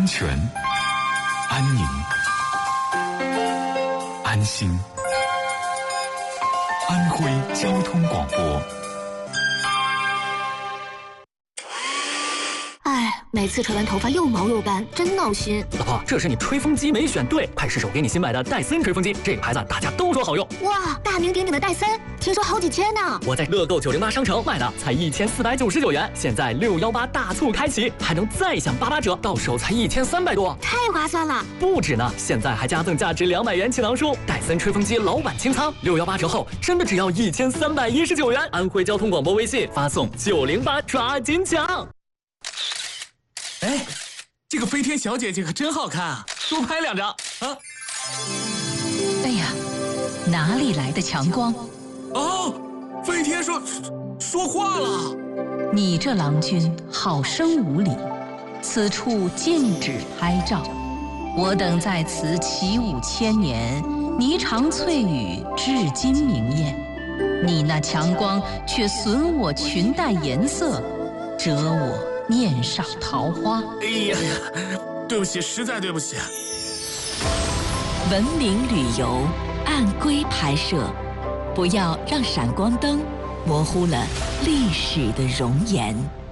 全、安宁、安心。安徽交通广播。 每次吹完头发又毛又干，真闹心。 老婆，这是你吹风机没选对，快试试我给你新买的戴森吹风机，这个牌子大家都说好用。 哇，大名鼎鼎的戴森，听说好几千呢。 我在乐购908商城买的，才1499元，现在618大促开启，还能再享88折，到手才1300多， 太划算了。 不止呢，现在还加赠价值200元气囊书，戴森吹风机老板清仓，618折后真的只要1319元。安徽交通广播微信发送908，抓紧抢。 哎，这个飞天小姐姐可真好看啊！多拍2张啊！ 哎呀，哪里来的强光？ 哦，飞天说话了。 你这郎君好生无礼，此处禁止拍照。我等在此起舞千年，霓裳翠羽至今明艳。你那强光却损我裙带颜色，折我面上桃花。 哎呀，对不起，实在对不起。 文明旅游，按规拍摄，不要让闪光灯模糊了历史的容颜。